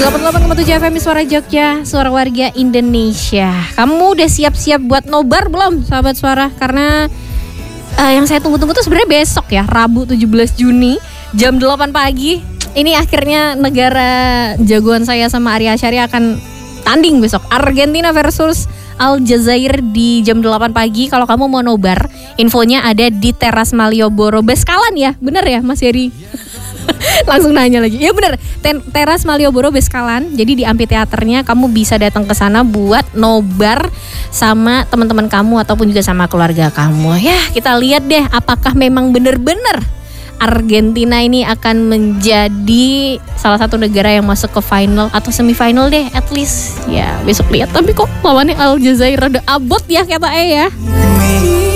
88,7 FM Suara Jogja, Suara Warga Indonesia. Kamu udah siap-siap buat nobar belum, sahabat suara? Karena yang saya tunggu-tunggu tuh sebenarnya besok ya, Rabu 17 Juni jam 8 pagi. Ini akhirnya negara jagoan saya sama Arya Asyari akan tanding besok. Argentina versus Aljazair di jam 8 pagi. Kalau kamu mau nobar, infonya ada di Teras Malioboro Beskalan ya. Bener ya Mas Heri? Langsung nanya lagi. Ya bener, Teras Malioboro Beskalan. Jadi di amfiteaternya kamu bisa datang ke sana buat nobar sama teman-teman kamu ataupun juga sama keluarga kamu. Ya, kita lihat deh apakah memang bener-bener Argentina ini akan menjadi salah satu negara yang masuk ke final atau semifinal deh, at least. Ya, besok lihat. Tapi kok lawannya Aljazair rada abot ya kata ya.